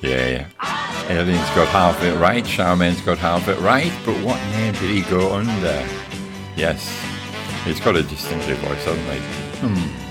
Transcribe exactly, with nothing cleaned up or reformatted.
Yeah, yeah. Alien's got half it right, Charmaine's got half it right, but what name did he go under? Yes, he's got a distinctive voice, hasn't he? Hmm.